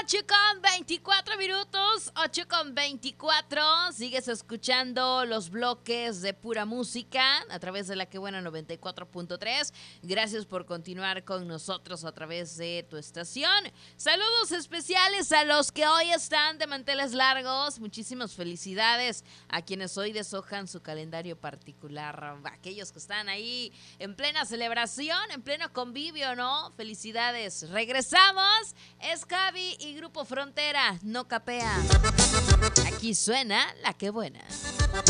8:24, 8:24. Sigues escuchando los bloques de pura música a través de la que buena 94.3. Gracias por continuar con nosotros a través de tu estación. Saludos especiales a los que hoy están de manteles largos. Muchísimas felicidades a quienes hoy deshojan su calendario particular. Aquellos que están ahí en plena celebración, en pleno convivio, ¿no? Felicidades. Regresamos. Es Javi y Grupo Frontera. No capea. Aquí suena la que buena.